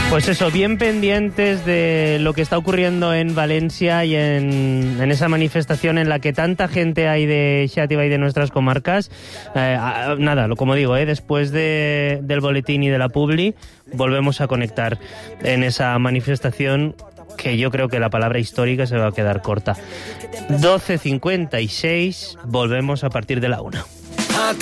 Pues eso, bien pendientes de lo que está ocurriendo en Valencia y en esa manifestación en la que tanta gente hay de Xàtiva y de nuestras comarcas. Nada, como digo, después del boletín y de la publi, volvemos a conectar en esa manifestación que yo creo que la palabra histórica se va a quedar corta. 12:56, volvemos a partir de la 1.